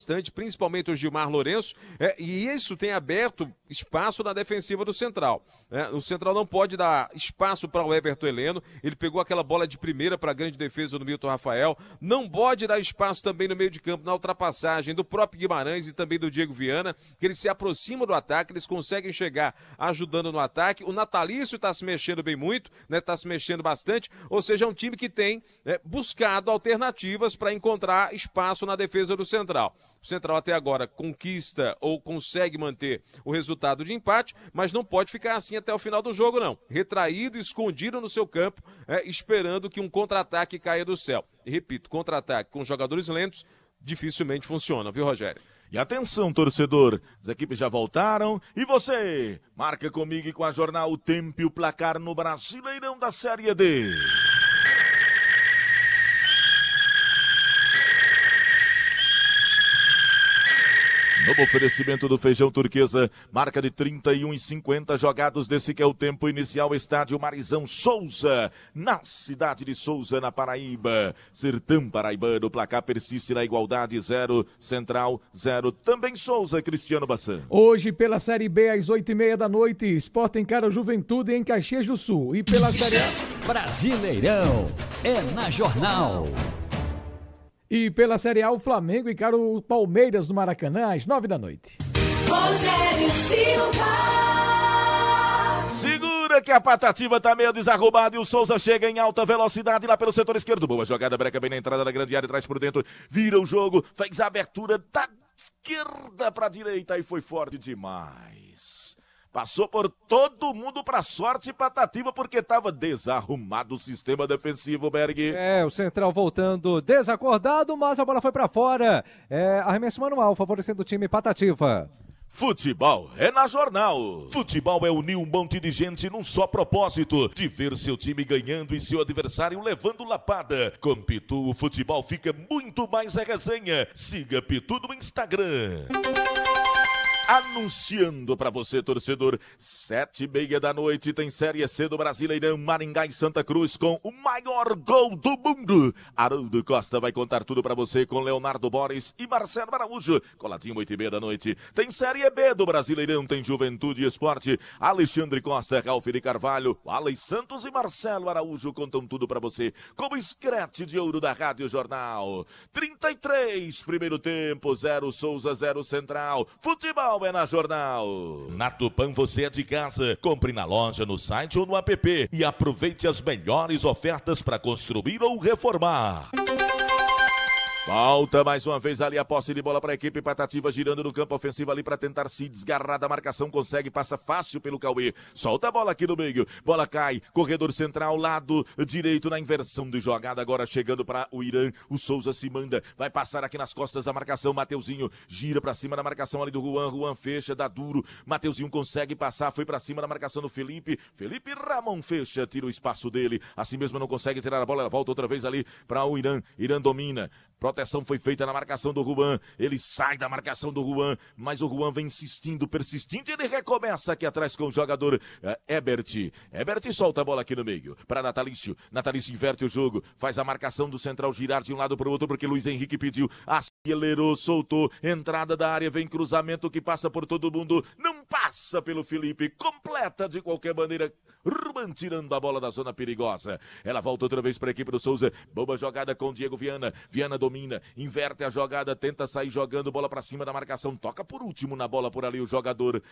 principalmente o Gilmar Lourenço, e isso tem aberto espaço na defensiva do Central. O Central não pode dar espaço para o Everton Heleno, ele pegou aquela bola de primeira para a grande defesa do Milton Rafael, não pode dar espaço também no meio de campo, na ultrapassagem do próprio Guimarães e também do Diego Viana, que eles se aproximam do ataque, eles conseguem chegar ajudando no ataque. O Natalício está se mexendo bem muito, está se mexendo bastante, ou seja, é um time que tem buscado alternativas para encontrar espaço na defesa do Central. O Central até agora conquista ou consegue manter o resultado de empate, mas não pode ficar assim até o final do jogo, não. Retraído, escondido no seu campo, esperando que um contra-ataque caia do céu. E repito, contra-ataque com jogadores lentos dificilmente funciona, viu, Rogério? E atenção, torcedor, as equipes já voltaram e você marca comigo e com a Jornal o tempo e o placar no Brasileirão da Série D. Novo oferecimento do Feijão Turquesa, marca de 31,50 jogados desse que é o tempo inicial, estádio Marizão Souza, na cidade de Souza, na Paraíba. Sertão paraibano, o placar persiste na igualdade, 0, Central 0, também Souza, Cristiano Bassan. Hoje pela Série B, às 8h30 da noite, Sport encara o Juventude em Caxias do Sul. E pela Série A... Brasileirão, é na Jornal. E pela Série A, o Flamengo encara o Palmeiras no Maracanã, às 9 da noite. Rogério Silva. Segura que a Patativa tá meio desarrumada e o Souza chega em alta velocidade lá pelo setor esquerdo. Boa jogada, breca bem na entrada da grande área, traz por dentro, vira o jogo, fez a abertura da esquerda pra direita e foi forte demais. Passou por todo mundo pra sorte Patativa, porque estava desarrumado o sistema defensivo, Berg. O Central voltando desacordado, mas a bola foi pra fora. Arremesso manual, favorecendo o time Patativa. Futebol é na Jornal. Futebol é unir um monte de gente num só propósito, de ver seu time ganhando e seu adversário levando lapada. Com Pitu, o futebol fica muito mais a resenha. Siga Pitu no Instagram. Anunciando pra você, torcedor, 7h30 da noite tem Série C do Brasileirão, Maringá e Santa Cruz com o maior gol do mundo. Haroldo Costa vai contar tudo pra você com Leonardo Boris e Marcelo Araújo. Coladinho, 8h30 da noite. Tem Série B do Brasileirão, tem Juventude e Esporte. Alexandre Costa, Ralf de Carvalho, Alex Santos e Marcelo Araújo contam tudo pra você como escrete de ouro da Rádio Jornal. 33, primeiro tempo, 0 Souza, 0 Central. Futebol é na Jornal. Na Tupã você é de casa. Compre na loja, no site ou no app e aproveite as melhores ofertas para construir ou reformar. Volta mais uma vez ali a posse de bola para a equipe Patativa, girando no campo ofensivo ali para tentar se desgarrar da marcação, consegue, passa fácil pelo Cauê, solta a bola aqui no meio, bola cai, corredor central, lado direito na inversão de jogada, agora chegando para o Irã, o Souza se manda, vai passar aqui nas costas da marcação, Mateuzinho gira para cima da marcação ali do Juan fecha, dá duro, Mateuzinho consegue passar, foi para cima da marcação do Felipe Ramon fecha, tira o espaço dele, assim mesmo não consegue tirar a bola, ela volta outra vez ali para o Irã domina. Proteção foi feita na marcação do Juan, ele sai da marcação do Juan, mas o Juan vem insistindo, persistindo, e ele recomeça aqui atrás com o jogador Ebert solta a bola aqui no meio, para Natalício inverte o jogo, faz a marcação do Central girar de um lado para o outro, porque Luiz Henrique pediu, acelerou, soltou, entrada da área, vem cruzamento que passa por todo mundo, não passa pelo Felipe, completa de qualquer maneira, Ruban tirando a bola da zona perigosa, ela volta outra vez para a equipe do Souza, boa jogada com o Diego Viana domina, inverte a jogada, tenta sair jogando, bola pra cima da marcação, toca por último na bola por ali o jogador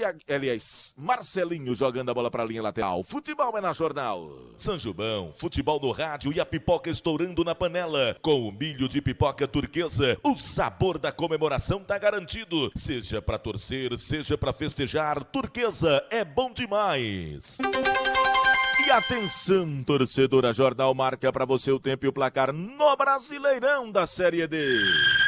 Marcelinho jogando a bola pra linha lateral. Futebol é na Jornal. Sanjubão, futebol no rádio e a pipoca estourando na panela. Com o milho de pipoca turquesa, o sabor da comemoração tá garantido. Seja pra torcer, seja pra festejar, turquesa é bom demais. E atenção, torcedora, Jornal marca para você o tempo e o placar no Brasileirão da Série D.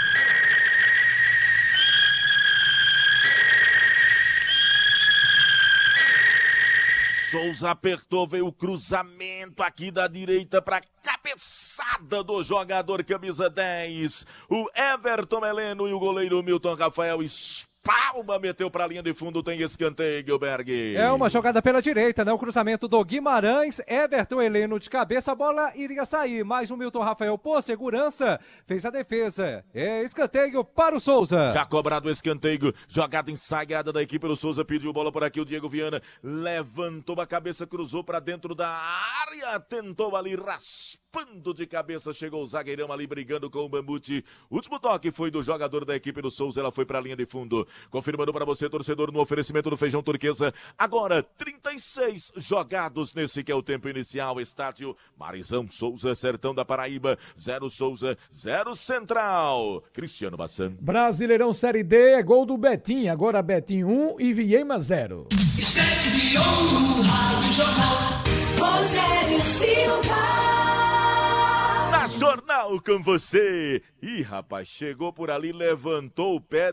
Souza apertou, veio o cruzamento aqui da direita para cabeçada do jogador camisa 10. O Everton Heleno e o goleiro Milton Rafael palma, meteu pra linha de fundo, tem escanteio, Berg. É uma jogada pela direita, né? O cruzamento do Guimarães, Everton Heleno de cabeça, a bola iria sair, mas o Milton Rafael, por segurança, fez a defesa. É escanteio para o Souza. Já cobrado o escanteio, jogada ensaiada da equipe do Souza, pediu bola por aqui, o Diego Viana levantou a cabeça, cruzou pra dentro da área, tentou ali, raspando de cabeça, chegou o zagueirão ali brigando com o Mamute. Último toque foi do jogador da equipe do Souza, ela foi pra linha de fundo. Confirmando para você, torcedor, no oferecimento do Feijão Turquesa. Agora, 36 jogados nesse que é o tempo inicial. Estádio Marizão Souza, Sertão da Paraíba, 0 Souza, 0 Central. Cristiano Bassan. Brasileirão Série D é gol do Betinho. Agora Betinho 1 e Viema 0. Estante de ouro, Rádio Jornal. Rogério Silva. Na Jornal com você. Ih, rapaz, chegou por ali, levantou o pé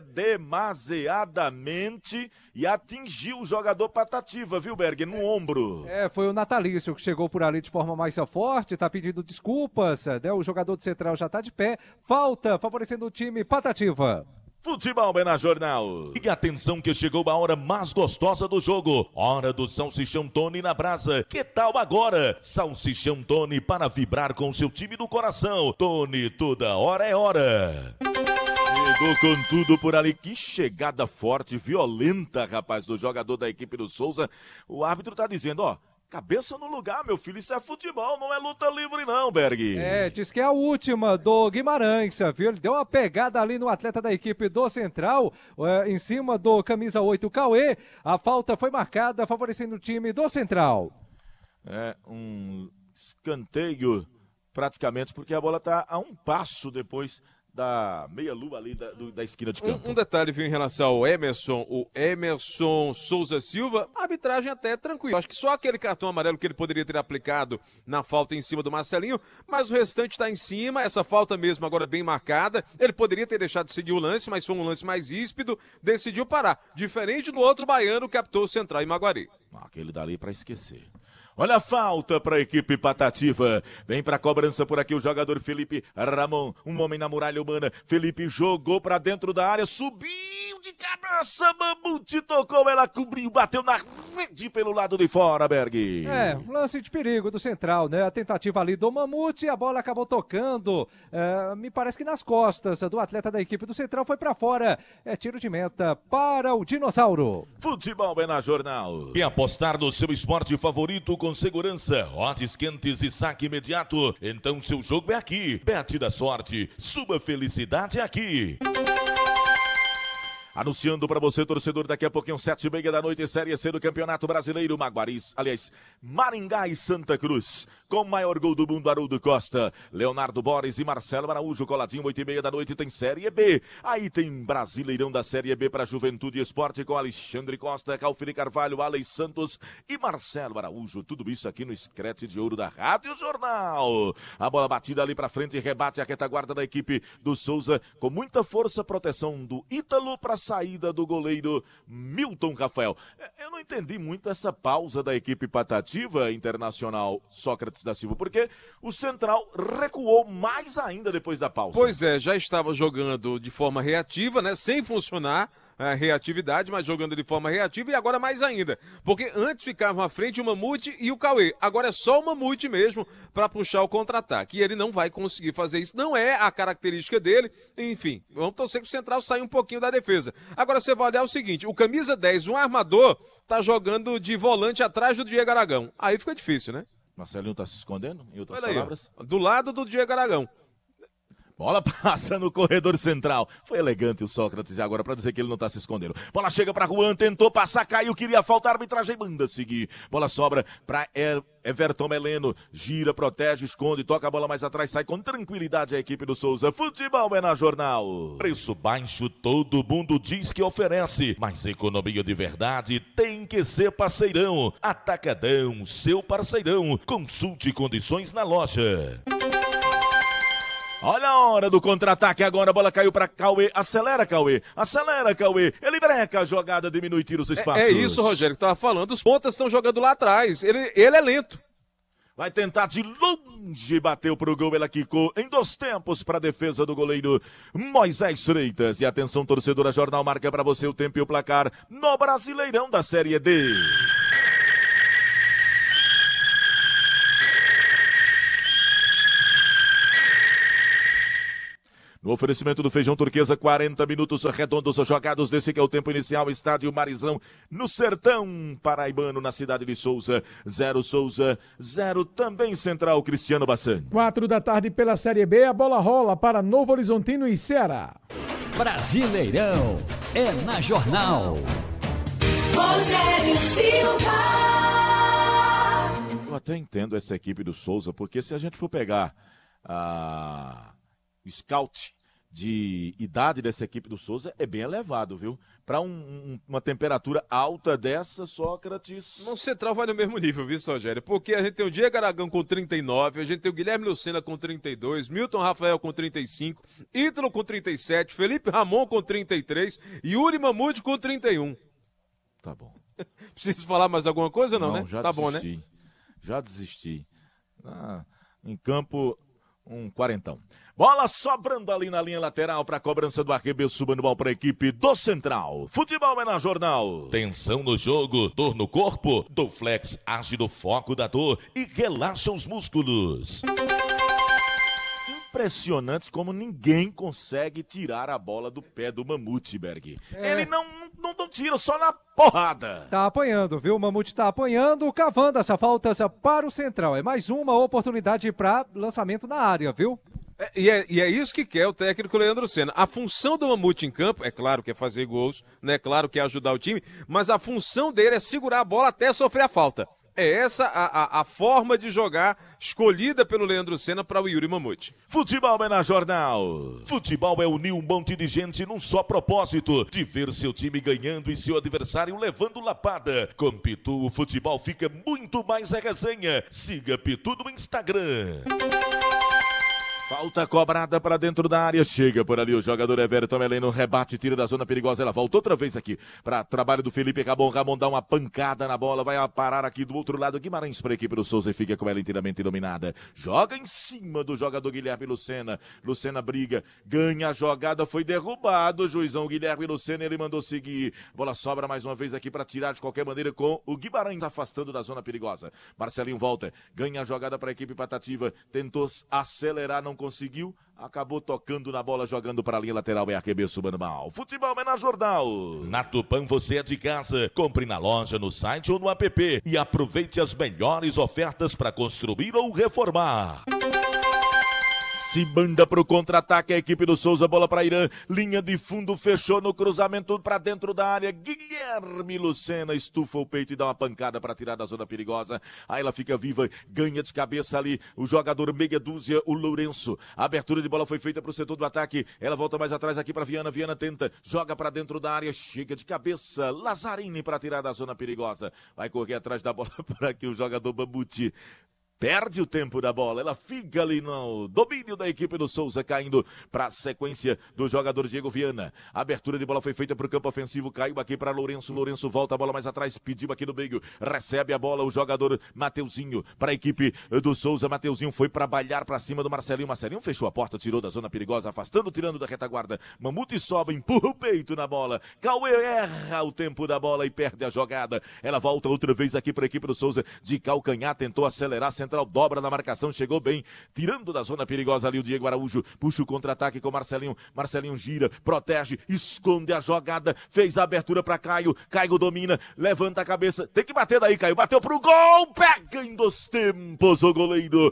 demasiadamente e atingiu o jogador Patativa, viu, Berg? No ombro. É, foi o Natalício que chegou por ali de forma mais forte, tá pedindo desculpas, né? O jogador de Central já tá de pé. Falta, favorecendo o time Patativa. Futebol é na Jornal. E atenção que chegou a hora mais gostosa do jogo. Hora do Salsichão Tony na brasa. Que tal agora? Salsichão Tony para vibrar com seu time do coração. Tony, toda hora é hora. Chegou com tudo por ali. Que chegada forte, violenta, rapaz, do jogador da equipe do Souza. O árbitro tá dizendo, ó, cabeça no lugar, meu filho, isso é futebol, não é luta livre não, Berg. É, diz que é a última do Guimarães, viu? Ele deu uma pegada ali no atleta da equipe do Central, em cima do camisa 8, Cauê. A falta foi marcada, favorecendo o time do Central. É um escanteio, praticamente, porque a bola tá a um passo depois da meia-lua ali da esquina de campo. Um detalhe, viu, em relação ao Emerson, o Emerson Souza Silva, a arbitragem até é tranquila. Acho que só aquele cartão amarelo que ele poderia ter aplicado na falta em cima do Marcelinho, mas o restante está em cima, essa falta mesmo agora bem marcada. Ele poderia ter deixado de seguir o lance, mas foi um lance mais ríspido, decidiu parar. Diferente do outro baiano, captou o Central em Maguari. Aquele dali para esquecer. Olha a falta para a equipe Patativa. Vem para a cobrança por aqui o jogador Felipe Ramon, um homem na muralha humana. Felipe jogou para dentro da área, subiu de cabeça, Mamute tocou, ela cobriu, bateu na rede pelo lado de fora, Berg. É, um lance de perigo do Central, né? A tentativa ali do Mamute, a bola acabou tocando, me parece que nas costas do atleta da equipe do Central, foi para fora. É tiro de meta para o Dinossauro. Futebol é na Jornal. E apostar no seu esporte favorito com segurança, odds quentes e saque imediato. Então seu jogo é aqui. Bet da sorte, sua felicidade é aqui. Anunciando para você, torcedor, daqui a pouquinho, 7h30 da noite, Série C do Campeonato Brasileiro, Maringá e Santa Cruz. Com o maior gol do mundo, Haroldo Costa, Leonardo Borges e Marcelo Araújo, coladinho, 8h30 da noite, tem Série B. Aí tem Brasileirão da Série B para Juventude e Esporte, com Alexandre Costa, Calfini Carvalho, Alex Santos e Marcelo Araújo. Tudo isso aqui no Scratch de Ouro da Rádio Jornal. A bola batida ali para frente, rebate a retaguarda da equipe do Souza, com muita força, proteção do Ítalo para saída do goleiro Milton Rafael. Eu não entendi muito essa pausa da equipe Patativa Internacional Sócrates da Silva, porque o Central recuou mais ainda depois da pausa. Pois é, já estava jogando de forma reativa, né, sem funcionar a reatividade, mas jogando de forma reativa, e agora mais ainda, porque antes ficavam à frente o Mamute e o Cauê, agora é só o Mamute mesmo para puxar o contra-ataque, e ele não vai conseguir fazer isso, não é a característica dele. Enfim, vamos torcer que o Central saia um pouquinho da defesa. Agora você vai olhar o seguinte, o camisa 10, um armador, tá jogando de volante atrás do Diego Aragão, aí fica difícil, né? Marcelinho tá se escondendo, em outras Olha aí, palavras? ó, do lado do Diego Aragão. Bola passa no corredor central. Foi elegante o Sócrates agora para dizer que ele não tá se escondendo. Bola chega para Juan, tentou passar, caiu, queria faltar, arbitragem manda seguir. Bola sobra para Everton Heleno. Gira, protege, esconde, toca a bola mais atrás, sai com tranquilidade a equipe do Souza. Futebol é na Jornal. Preço baixo, todo mundo diz que oferece, mas economia de verdade tem que ser parceirão. Atacadão, seu parceirão. Consulte condições na loja. Olha a hora do contra-ataque agora, a bola caiu para Cauê, acelera Cauê, ele breca a jogada, diminui, tira os espaços. É isso, Rogério, que tava falando, os pontas estão jogando lá atrás, ele é lento. Vai tentar de longe, bateu pro gol, ela quicou em 2 tempos para a defesa do goleiro Moisés Freitas. E atenção, torcedora, Jornal marca para você o tempo e o placar no Brasileirão da Série D. No oferecimento do Feijão Turquesa, 40 minutos redondos jogados desse que é o tempo inicial, estádio Marizão, no sertão paraibano, na cidade de Souza. 0 Souza, 0 também Central Cristiano Bassan. 4 da tarde pela Série B, a bola rola para Novo Horizontino e Ceará. Brasileirão é na Jornal. Rogério Silva. Eu até entendo essa equipe do Souza, porque se a gente for pegar a scout de idade dessa equipe do Souza, é bem elevado, viu? Para uma temperatura alta dessa, Sócrates... No Central vai no mesmo nível, viu, Rogério? Porque a gente tem o Diego Aragão com 39, a gente tem o Guilherme Lucena com 32, Milton Rafael com 35, Ítalo com 37, Felipe Ramon com 33 e Yuri Mamute com 31. Tá bom. Preciso falar mais alguma coisa, não, né? Já tá desisti. Bom, né? Já desisti. Em campo, um quarentão. Bola sobrando ali na linha lateral para a cobrança do arremesso manual para a equipe do Central. Futebol é na Jornal. Tensão no jogo, dor no corpo, Dorflex age no foco da dor e relaxa os músculos. Impressionante como ninguém consegue tirar a bola do pé do Mamute, Berg. Ele não tira, só na porrada. Tá apanhando, viu? O Mamute tá apanhando, cavando essa falta para o Central. É mais uma oportunidade para lançamento na área, viu? E é isso que quer o técnico Leandro Senna. A função do Mamute em campo, é claro que é fazer gols, né? É claro que é ajudar o time, mas a função dele é segurar a bola até sofrer a falta. É essa a forma de jogar escolhida pelo Leandro Senna para o Yuri Mamute. Futebol é na Jornal. Futebol é unir um monte de gente num só propósito, de ver seu time ganhando e seu adversário levando lapada. Com Pitu, o futebol fica muito mais a resenha. Siga Pitu no Instagram. Falta cobrada para dentro da área, chega por ali o jogador Everton Heleno, rebate, tira da zona perigosa, ela volta outra vez aqui para trabalho do Felipe Ramon, dá uma pancada na bola, vai parar aqui do outro lado, Guimarães para a equipe do Souza e fica com ela inteiramente dominada, joga em cima do jogador Guilherme Lucena, Lucena briga, ganha a jogada, foi derrubado o juizão Guilherme Lucena, ele mandou seguir, bola sobra mais uma vez aqui para tirar de qualquer maneira com o Guimarães afastando da zona perigosa, Marcelinho volta, ganha a jogada para a equipe patativa, tentou acelerar, não conseguiu, acabou tocando na bola, jogando para a linha lateral, é arremesso manual. Futebol é na Jornal. Na Tupã você é de casa, compre na loja, no site ou no app e aproveite as melhores ofertas para construir ou reformar. Se manda pro contra-ataque a equipe do Souza, bola para Irã, linha de fundo, fechou no cruzamento para dentro da área, Guilherme Lucena estufa o peito e dá uma pancada para tirar da zona perigosa, aí ela fica viva, ganha de cabeça ali, o jogador meia dúzia, o Lourenço, a abertura de bola foi feita pro setor do ataque, ela volta mais atrás aqui para Viana, Viana tenta, joga para dentro da área, chega de cabeça, Lazzarini para tirar da zona perigosa, vai correr atrás da bola para que o jogador Mamute perde o tempo da bola, ela fica ali no domínio da equipe do Souza, caindo para a sequência do jogador Diego Viana. A abertura de bola foi feita para o campo ofensivo, caiu aqui para Lourenço, Lourenço volta a bola mais atrás, pediu aqui no meio, recebe a bola o jogador Mateuzinho para a equipe do Souza, Mateuzinho foi trabalhar para cima do Marcelinho, Marcelinho fechou a porta, tirou da zona perigosa, afastando, tirando da retaguarda, Mamute sobe, empurra o peito na bola, Cauê erra o tempo da bola e perde a jogada, ela volta outra vez aqui para a equipe do Souza, de calcanhar, tentou acelerar, Central dobra na marcação, chegou bem, tirando da zona perigosa ali o Diego Araújo, puxa o contra-ataque com o Marcelinho, Marcelinho gira, protege, esconde a jogada, fez a abertura para Caio, Caio domina, levanta a cabeça, tem que bater daí, Caio, bateu pro gol, pega em 2 tempos o goleiro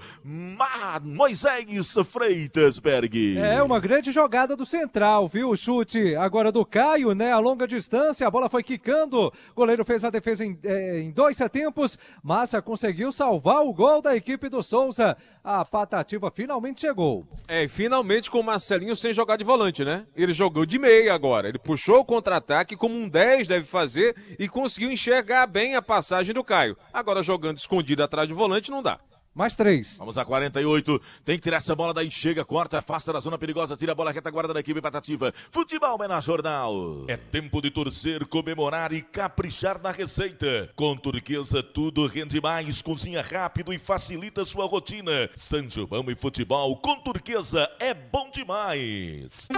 Moisés Freitas, Berg. É uma grande jogada do Central, viu? O chute agora do Caio, né? A longa distância, a bola foi quicando, o goleiro fez a defesa em 2 tempos, Massa conseguiu salvar o gol da equipe do Souza, a Patativa finalmente chegou. E finalmente com o Marcelinho sem jogar de volante, né? Ele jogou de meia agora, ele puxou o contra-ataque como um 10 deve fazer e conseguiu enxergar bem a passagem do Caio. Agora jogando escondido atrás de volante não dá. Mais 3. Vamos a 48. Tem que tirar essa bola daí. Chega, corta, afasta da zona perigosa. Tira a bola reta, guarda da equipe Patativa. Futebol é na Jornal. É tempo de torcer, comemorar e caprichar na receita. Com Turquesa tudo rende mais, cozinha rápido e facilita sua rotina. São João e futebol com Turquesa é bom demais.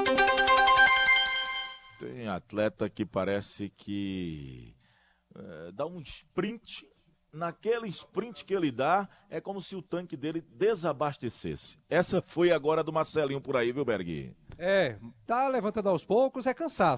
Tem atleta que parece que dá um sprint. Naquele sprint que ele dá, é como se o tanque dele desabastecesse. Essa foi agora do Marcelinho por aí, viu, Berg? Tá levantando aos poucos, é cansaço.